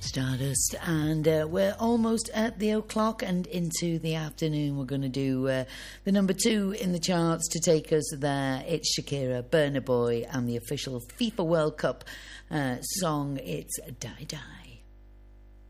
Stardust, and we're almost at the o'clock and into the afternoon. We're going to do the number 2 in the charts to take us there. It's Shakira, Burna Boy, and the official FIFA World Cup song. It's Die Die.